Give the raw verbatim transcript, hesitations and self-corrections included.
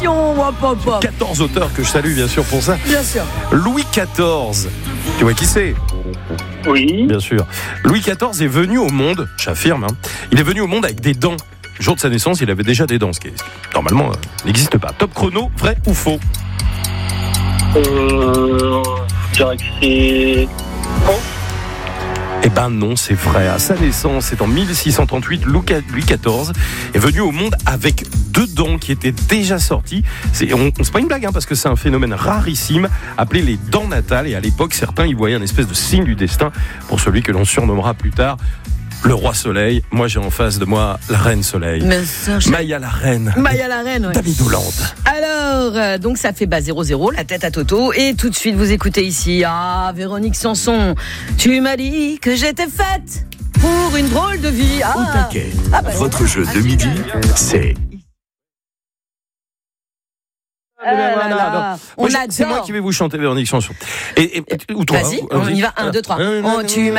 Hop, hop, hop. quatorze auteurs que je salue bien sûr pour ça. Bien sûr. Louis quatorze, tu vois qui c'est ? Oui. Bien sûr. Louis quatorze est venu au monde, j'affirme, hein, il est venu au monde avec des dents. Le jour de sa naissance, il avait déjà des dents, ce qui est, normalement euh, n'existe pas. Top chrono, vrai ou faux ? Euh, je dirais que c'est faux. Eh ben non, c'est vrai. À sa naissance, c'est en mille six cent trente-huit, Louis quatorze est venu au monde avec deux dents qui étaient déjà sorties. C'est, on, c'est pas une blague, hein, parce que c'est un phénomène rarissime appelé les dents natales. Et à l'époque, certains y voyaient un espèce de signe du destin pour celui que l'on surnommera plus tard le roi soleil. Moi, j'ai en face de moi la reine soleil. Ça, je... Maya la reine. Maya la reine, ouais. David Hollande. Alors, euh, donc ça fait bah, zéro zéro, la tête à Toto. Et tout de suite, vous écoutez ici, ah, Véronique Sanson. Tu m'as dit que j'étais faite pour une drôle de vie. Ah, Au taquet. Ah, bah, Votre jeu de midi, c'est... Ah là là. On Moi, je- c'est adore. moi qui vais vous chanter Véronique Sanson. Et, et, ou toi, Vas-y, hein, on y va. un, deux, trois. Un, Oh, tu m'as